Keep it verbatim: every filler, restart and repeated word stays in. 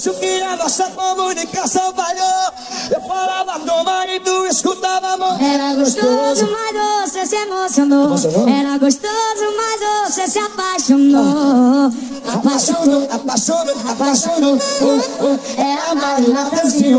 Acho que a nossa comunicação falhou. Eu falava toma e tu escutava amor. Era gostoso, mas você se emocionou. Emocionou? Era gostoso, mas você se apaixonou. Apaixonou, apaixonou, apaixonou. Oh, oh, é amar o Natanzinho.